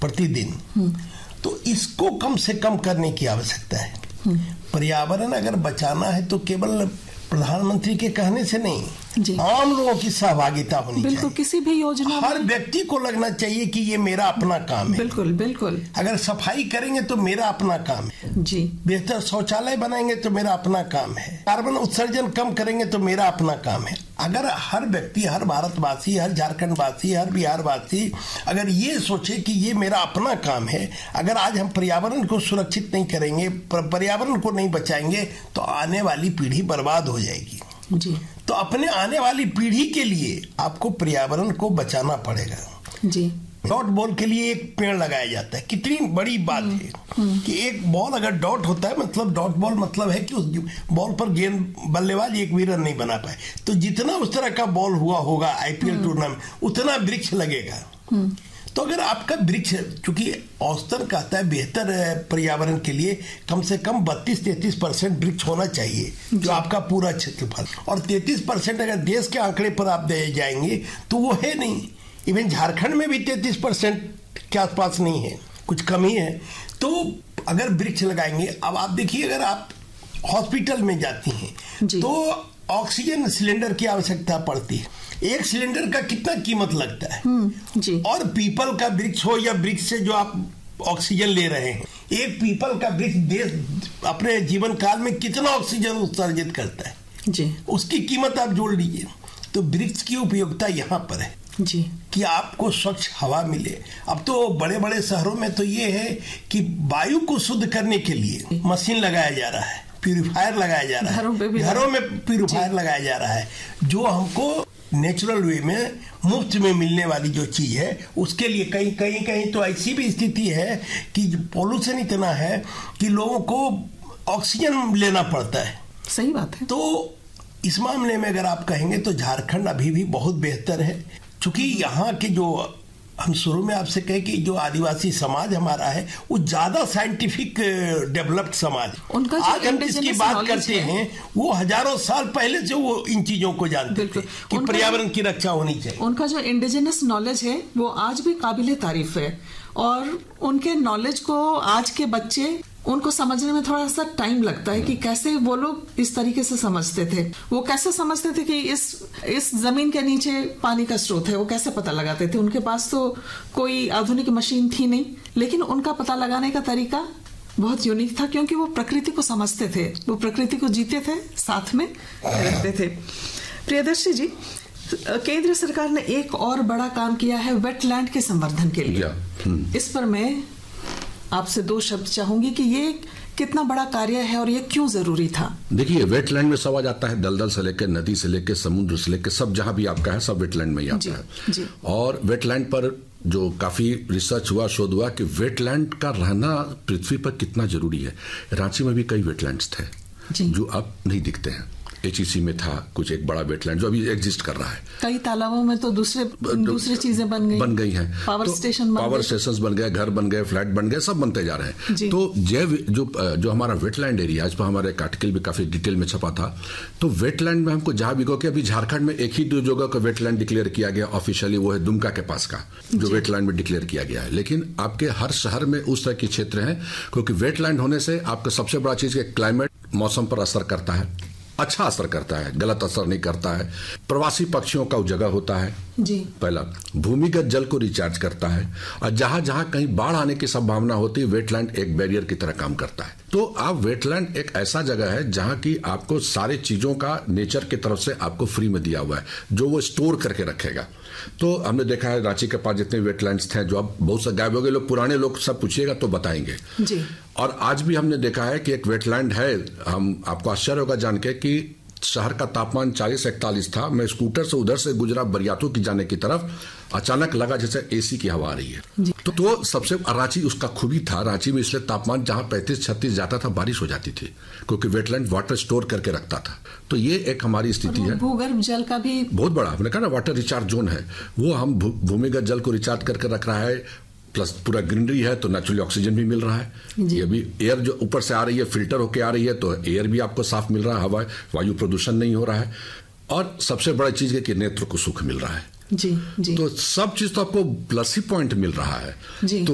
प्रतिदिन। तो इसको कम से कम करने की आवश्यकता है। पर्यावरण अगर बचाना है तो केवल प्रधानमंत्री के कहने से नहीं, आम लोगों की सहभागिता होनी चाहिए। बिल्कुल, किसी भी योजना हर व्यक्ति को लगना चाहिए कि ये मेरा अपना काम है। बिल्कुल बिल्कुल। अगर सफाई करेंगे तो मेरा अपना काम है जी। बेहतर शौचालय बनाएंगे तो मेरा अपना काम है। कार्बन उत्सर्जन कम करेंगे तो मेरा अपना काम है। अगर हर व्यक्ति, हर भारतवासी, हर झारखंड वासी, हर बिहार वासी अगर ये सोचे कि ये मेरा अपना काम है, अगर आज हम पर्यावरण को सुरक्षित नहीं करेंगे, पर्यावरण को नहीं बचाएंगे, तो आने वाली पीढ़ी बर्बाद हो जाएगी जी। तो अपने आने वाली पीढ़ी के लिए आपको पर्यावरण को बचाना पड़ेगा जी। डॉट बॉल के लिए एक पेड़ लगाया जाता है, कितनी बड़ी बात है कि एक बॉल अगर डॉट होता है, मतलब डॉट बॉल मतलब है कि उस बॉल पर गेंद बल्लेबाज एक भी रन नहीं बना पाए। तो जितना उस तरह का बॉल हुआ होगा आईपीएल टूर्नामेंट, उतना वृक्ष लगेगा। तो अगर आपका वृक्ष, चूंकि औसतन कहता है बेहतर पर्यावरण के लिए कम से कम 32-33% वृक्ष होना चाहिए, जो आपका पूरा क्षेत्रफल, और 33% अगर देश के आंकड़े पर आप दे जाएंगे तो वो है नहीं। इवन झारखंड में भी 33% के आसपास नहीं है, कुछ कम ही है। तो अगर वृक्ष लगाएंगे, अब आप देखिए अगर आप हॉस्पिटल में जाती हैं तो ऑक्सीजन सिलेंडर की आवश्यकता पड़ती है। एक सिलेंडर का कितना कीमत लगता है जी। और पीपल का वृक्ष हो या वृक्ष से जो आप ऑक्सीजन ले रहे हैं, एक पीपल का वृक्ष देश अपने जीवन काल में कितना ऑक्सीजन उत्सर्जित करता है जी, उसकी कीमत आप जोड़ लीजिए। तो वृक्ष की उपयोगिता यहाँ पर है जी कि आपको स्वच्छ हवा मिले। अब तो बड़े बड़े शहरों में तो ये है कि वायु को शुद्ध करने के लिए मशीन लगाया जा रहा है, प्यूरिफायर लगाया जा रहा है, घरों में प्यूरिफायर लगाया जा रहा है, जो हमको नेचुरल वे में मुफ्त में मिलने वाली जो चीज है उसके लिए। कहीं कहीं कहीं तो ऐसी भी स्थिति है कि पॉल्यूशन इतना है कि लोगों को ऑक्सीजन लेना पड़ता है। सही बात है। तो इस मामले में अगर आप कहेंगे तो झारखंड अभी भी बहुत बेहतर है, क्योंकि यहाँ के जो हम शुरू में आपसे कहे कि जो आदिवासी समाज हमारा है वो ज्यादा साइंटिफिक डेवलप्ड समाज है। आज हम जिसकी बात करते हैं वो हजारों साल पहले से वो इन चीजों को जानते थे कि पर्यावरण की रक्षा होनी चाहिए। उनका जो इंडिजिनस नॉलेज है वो आज भी काबिले तारीफ है, और उनके नॉलेज को आज के बच्चे उनको समझने में थोड़ा सा टाइम लगता है कि कैसे वो लोग इस तरीके से समझते थे। वो कैसे समझते थे कि इस जमीन के नीचे पानी का स्रोत है, वो कैसे पता लगाते थे। उनके पास तो कोई आधुनिक मशीन थी नहीं, लेकिन उनका पता लगाने का तरीका बहुत यूनिक था, क्योंकि वो प्रकृति को समझते थे, वो प्रकृति को जीते थे, साथ में रहते थे। प्रियदर्शी जी, केंद्र सरकार ने एक और बड़ा काम किया है वेटलैंड के संवर्धन के लिए। इस पर मैं आपसे दो शब्द चाहूंगी कि ये कितना बड़ा कार्य है और ये क्यों जरूरी था। देखिए, वेटलैंड में सब आ जाता है, दलदल से लेकर नदी से लेकर समुद्र से लेकर सब जहां भी आपका है सब वेटलैंड में ही आता है जी। और वेटलैंड पर जो काफी रिसर्च हुआ, शोध हुआ कि वेटलैंड का रहना पृथ्वी पर कितना जरूरी है। रांची में भी कई वेटलैंड्स थे जो अब नहीं दिखते हैं। एचईसी में था कुछ एक बड़ा वेटलैंड जो अभी एग्जिस्ट कर रहा है। कई तालाबों में तो दूसरी चीजें बन गई हैं। पावर स्टेशन बन गए, घर बन गए, फ्लैट बन गए, सब बनते जा रहे हैं। तो जैव जो हमारा वेटलैंड एरिया, इस पर हमारे एक आर्टिकल भी काफी डिटेल में छपा था। तो वेटलैंड में हमको जहां भी कि अभी झारखंड में एक ही दो जगह का वेटलैंड डिक्लेयर किया गया ऑफिशियली, वो है दुमका के पास का जो वेटलैंड में डिक्लेयर किया गया है। लेकिन आपके हर शहर में उस तरह के क्षेत्र हैं, क्योंकि वेटलैंड होने से आपका सबसे बड़ा चीज क्लाइमेट, मौसम पर असर करता है, अच्छा असर करता है, गलत असर नहीं करता है। प्रवासी पक्षियों का जगह होता है जी। पहला, भूमिगत जल को रिचार्ज करता है, और जहां जहां कहीं बाढ़ आने की संभावना होती है वेटलैंड एक बैरियर की तरह काम करता है। तो आप वेटलैंड एक ऐसा जगह है जहां की आपको सारी चीजों का नेचर की तरफ से आपको फ्री में दिया हुआ है, जो वो स्टोर करके रखेगा। तो हमने देखा है रांची के पास जितने वेटलैंड्स थे जो अब बहुत से गायब हो गए, लोग पुराने लोग सब पूछिएगा तो बताएंगे जी। और आज भी हमने देखा है कि एक वेटलैंड है, हम आपको आश्चर्य होगा जान के कि शहर का तापमान 40-41 था। मैं स्कूटर से उधर से गुजरा बरियातों की जाने की तरफ, अचानक लगा जैसे एसी की हवा आ रही है। तो सबसे रांची उसका खूबी था। रांची में इसलिए तापमान जहां 35-36 जाता था बारिश हो जाती थी, क्योंकि वेटलैंड वाटर स्टोर करके रखता था। तो ये एक हमारी स्थिति है। भूगर्भ जल का भी बहुत बड़ा, हमने कहा ना वाटर रिचार्ज जोन है, वो हम भूमिगत जल को रिचार्ज करके रख रहा है। प्लस पूरा ग्रीनरी है तो नेचुरली ऑक्सीजन भी मिल रहा है। ये भी एयर जो ऊपर से आ रही है फिल्टर होके आ रही है, तो एयर भी आपको साफ मिल रहा है, हवा, वायु प्रदूषण नहीं हो रहा है। और सबसे बड़ी चीज है कि नेत्र को सुख मिल रहा है जी। तो सब चीज तो आपको प्लस ही पॉइंट मिल रहा है जी। तो